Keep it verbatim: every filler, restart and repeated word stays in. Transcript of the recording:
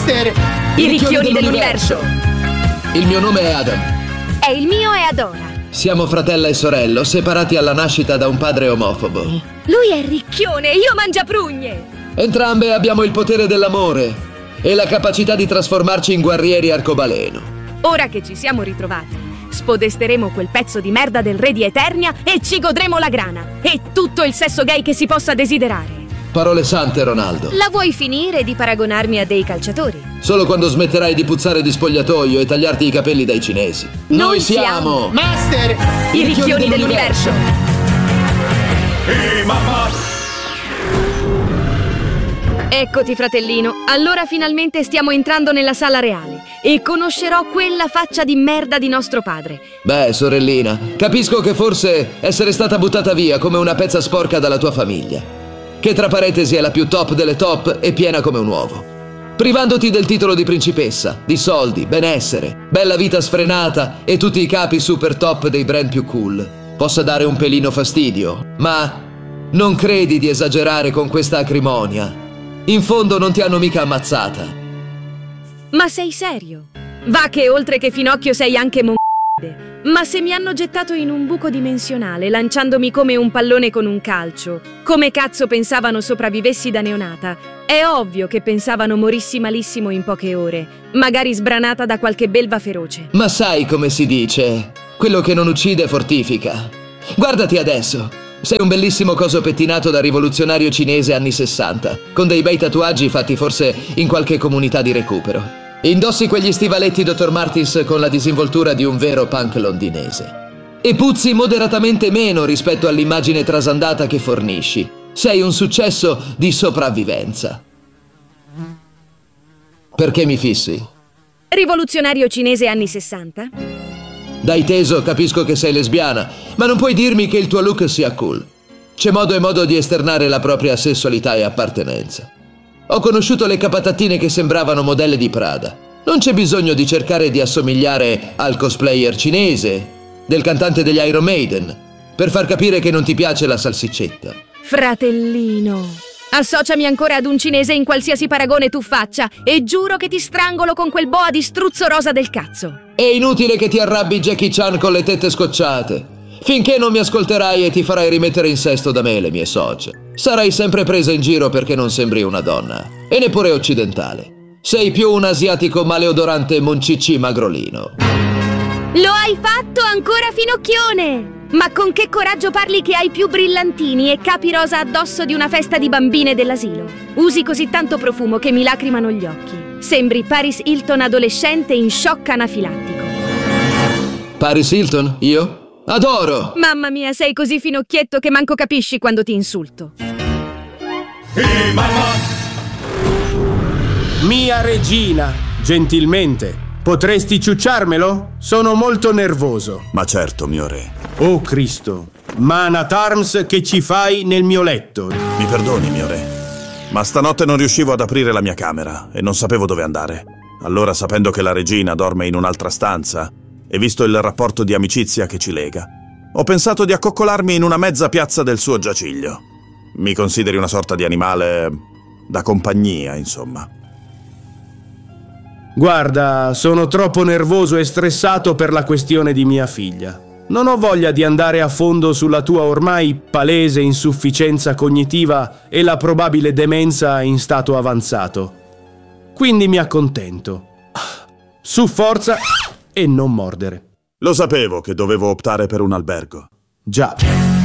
Master! I ricchioni dell'universo! Il mio nome è Adam. E il mio è Adora. Siamo fratello e sorello, separati alla nascita da un padre omofobo. Lui è ricchione, io mangiaprugne. Entrambe abbiamo il potere dell'amore e la capacità di trasformarci in guerrieri arcobaleno. Ora che ci siamo ritrovati, spodesteremo quel pezzo di merda del re di Eternia e ci godremo la grana e tutto il sesso gay che si possa desiderare. Parole sante, Ronaldo. La vuoi finire di paragonarmi a dei calciatori? Solo quando smetterai di puzzare di spogliatoio e tagliarti i capelli dai cinesi. Noi Noi siamo siamo Master! I ricchioni dell'universo. Ehi, mamma! Eccoti, fratellino. Allora finalmente stiamo entrando nella sala reale e conoscerò quella faccia di merda di nostro padre. Beh, sorellina, capisco che forse essere stata buttata via come una pezza sporca dalla tua famiglia, che tra parentesi è la più top delle top e piena come un uovo, privandoti del titolo di principessa, di soldi, benessere, bella vita sfrenata e tutti i capi super top dei brand più cool, possa dare un pelino fastidio, ma non credi di esagerare con questa acrimonia. In fondo non ti hanno mica ammazzata. Ma sei serio? Va che oltre che finocchio sei anche mon... Ma se mi hanno gettato in un buco dimensionale, lanciandomi come un pallone con un calcio, come cazzo pensavano sopravvivessi da neonata? È ovvio che pensavano morissi malissimo in poche ore, magari sbranata da qualche belva feroce. Ma sai come si dice? Quello che non uccide fortifica. Guardati adesso. Sei un bellissimo coso pettinato da rivoluzionario cinese anni sessanta, con dei bei tatuaggi fatti forse in qualche comunità di recupero. Indossi quegli stivaletti dottor Martins con la disinvoltura di un vero punk londinese. E puzzi moderatamente meno rispetto all'immagine trasandata che fornisci. Sei un successo di sopravvivenza. Perché mi fissi? Rivoluzionario cinese anni sessanta? Dai teso, capisco che sei lesbiana, ma non puoi dirmi che il tuo look sia cool. C'è modo e modo di esternare la propria sessualità e appartenenza. Ho conosciuto le capatatine che sembravano modelle di Prada. Non c'è bisogno di cercare di assomigliare al cosplayer cinese, del cantante degli Iron Maiden, per far capire che non ti piace la salsiccetta. Fratellino, associami ancora ad un cinese in qualsiasi paragone tu faccia e giuro che ti strangolo con quel boa di struzzo rosa del cazzo. È inutile che ti arrabbi Jackie Chan con le tette scocciate. Finché non mi ascolterai e ti farai rimettere in sesto da me le mie socie, sarai sempre presa in giro perché non sembri una donna, e neppure occidentale. Sei più un asiatico maleodorante moncicci magrolino. Lo hai fatto ancora, finocchione! Ma con che coraggio parli che hai più brillantini e capi rosa addosso di una festa di bambine dell'asilo? Usi così tanto profumo che mi lacrimano gli occhi. Sembri Paris Hilton adolescente in shock anafilattico. Paris Hilton? Io? Adoro! Mamma mia, sei così finocchietto che manco capisci quando ti insulto. Ehi, mamma! Mia regina, gentilmente, potresti ciucciarmelo? Sono molto nervoso. Ma certo, mio re. Oh Cristo, Man at Arms che ci fai nel mio letto? Mi perdoni, mio re, ma stanotte non riuscivo ad aprire la mia camera e non sapevo dove andare. Allora, sapendo che la regina dorme in un'altra stanza e visto il rapporto di amicizia che ci lega, ho pensato di accoccolarmi in una mezza piazza del suo giaciglio. Mi consideri una sorta di animale da compagnia, insomma. Guarda, sono troppo nervoso e stressato per la questione di mia figlia. Non ho voglia di andare a fondo sulla tua ormai palese insufficienza cognitiva e la probabile demenza in stato avanzato. Quindi mi accontento. Su forza e non mordere. Lo sapevo che dovevo optare per un albergo. Già.